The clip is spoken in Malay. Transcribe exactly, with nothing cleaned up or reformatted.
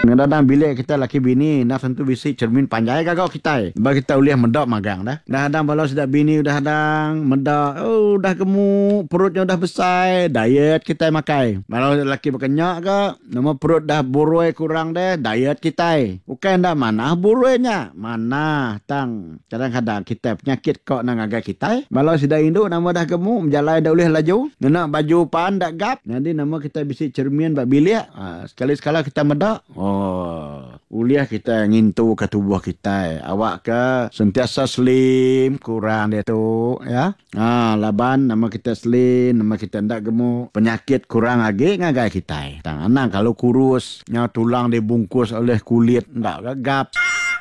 Kadang-kadang bilik kita laki bini nak tentu bisi cermin panjai kagak kita. Bagi kita uliah medok magang dah. Dah hadang balau sudah bini udah hadang medok, oh dah gemuk, perutnya udah besar, diet kita makai. Balau laki berkenyak ke, nama perut dah boroi kurang deh, diet kita. Bukan dah mana boroinya, mana tang. Kadang-kadang kita penyakit kok nang agak kita. Balau sudah induk nama dah gemuk, menjalai dah ulih laju. Nak baju pan dak gap. Jadi nama kita bisi cermin bak bilik. Ha, sekali-sekala kita medok. Oh, uliah kita ngintu ke tubuh kita. Awak ke sentiasa slim, kurang dia tu, ya. Ha, laban nama kita slim, nama kita ndak gemuk, penyakit kurang lagi ngagai kita. Tang anang kalau kurus, nya tulang dibungkus oleh kulit ndak gagap.